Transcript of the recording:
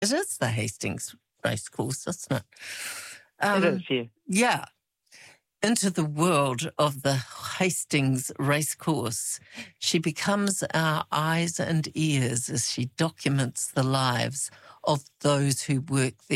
It is the Hastings Racecourse, isn't it? It is, yeah. Yeah. Into the world of the Hastings Racecourse, she becomes our eyes and ears as she documents the lives of those who work there.